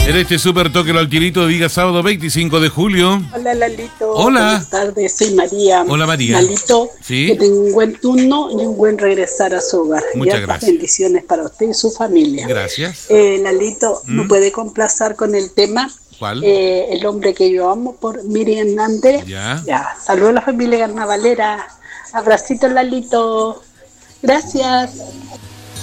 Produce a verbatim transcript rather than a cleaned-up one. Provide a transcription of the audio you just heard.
En este super toque al tirito de día sábado veinticinco de julio. Hola, Lalito. Hola. Buenas tardes, soy María. Hola, María. Lalito, ¿Sí? que tenga un buen turno y un buen regresar a su hogar. Muchas y altas gracias. bendiciones para usted y su familia. Gracias. Eh, Lalito, ¿me ¿Mm? puede complacer con el tema? ¿Cuál? Eh, El hombre que yo amo, por Miriam Hernández. Ya. Ya. Saludos a la familia carnavalera. Abracitos, Lalito. Gracias.